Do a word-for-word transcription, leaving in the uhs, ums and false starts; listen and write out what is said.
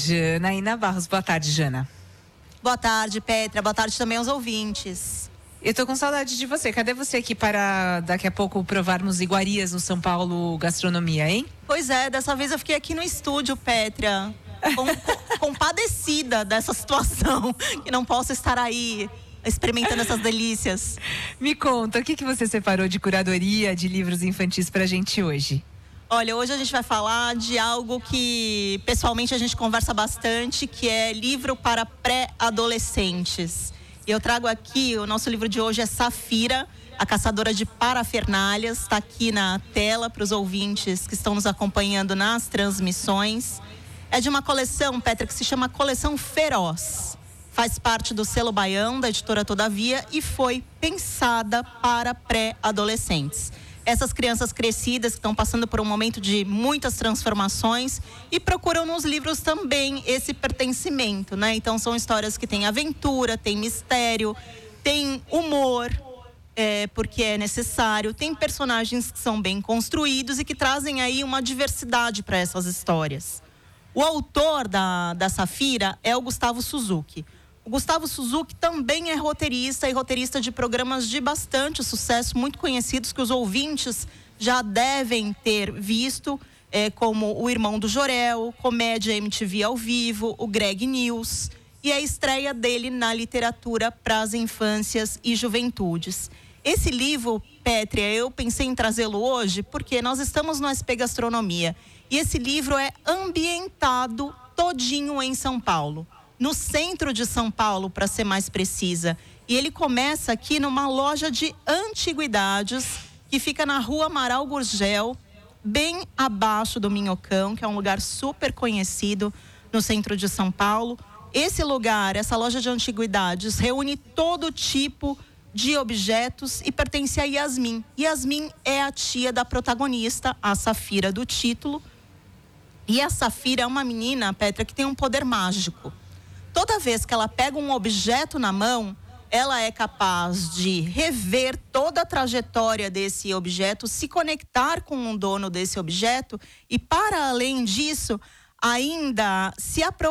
Janaína Barros. Boa tarde, Jana. Boa tarde, Petra. Boa tarde também aos ouvintes. Eu tô com saudade de você. Cadê você aqui para daqui a pouco provarmos iguarias no São Paulo Gastronomia, hein? Pois é, dessa vez eu fiquei aqui no estúdio, Petra, com, com, compadecida dessa situação, que não posso estar aí experimentando essas delícias. Me conta, o que, que você separou de curadoria de livros infantis pra gente hoje? Olha, hoje a gente vai falar de algo que pessoalmente a gente conversa bastante, que é livro para pré-adolescentes. E eu trago aqui, o nosso livro de hoje é Safira, a caçadora de parafernálias. Está aqui na tela para os ouvintes que estão nos acompanhando nas transmissões. É de uma coleção, Petra, que se chama Coleção Feroz. Faz parte do selo Baião, da editora Todavia, e foi pensada para pré-adolescentes. Essas crianças crescidas que estão passando por um momento de muitas transformações e procuram nos livros também esse pertencimento, né? Então são histórias que têm aventura, tem mistério, tem humor, é, porque é necessário, tem personagens que são bem construídos e que trazem aí uma diversidade para essas histórias. O autor da, da Safira é o Gustavo Suzuki. O Gustavo Suzuki também é roteirista e roteirista de programas de bastante sucesso, muito conhecidos, que os ouvintes já devem ter visto, é, como O Irmão do Jorel, Comédia M T V ao Vivo, o Greg News, e a estreia dele na literatura para as infâncias e juventudes. Esse livro, Pétria, eu pensei em trazê-lo hoje porque nós estamos no S P Gastronomia e esse livro é ambientado todinho em São Paulo. No centro de São Paulo, para ser mais precisa. E ele começa aqui numa loja de antiguidades que fica na Rua Amaral Gurgel, bem abaixo do Minhocão, que é um lugar super conhecido no centro de São Paulo. Esse lugar, essa loja de antiguidades, reúne todo tipo de objetos e pertence a Yasmin. Yasmin é a tia da protagonista, a Safira do título. E a Safira é uma menina, Petra, que tem um poder mágico. Toda vez que ela pega um objeto na mão, ela é capaz de rever toda a trajetória desse objeto, se conectar com o dono desse objeto e, para além disso, ainda se apropriar